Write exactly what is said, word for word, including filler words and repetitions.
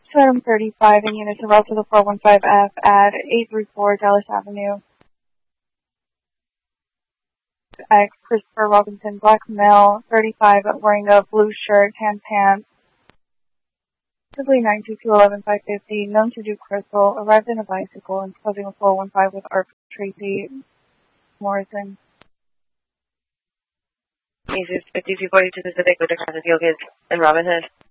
to item thirty-five in units of route to the four one five F at eight three four Dallas Avenue. X Christopher Robinson, black male, thirty-five, wearing a blue shirt, tan pants. Simply nine two two eleven five fifty, known to do crystal, arrived in a bicycle and closing a four one five with Art Tracy Morrison. Jesus, fifty-two forty-two Pacific with the Casa Field Kids in Robin Hood.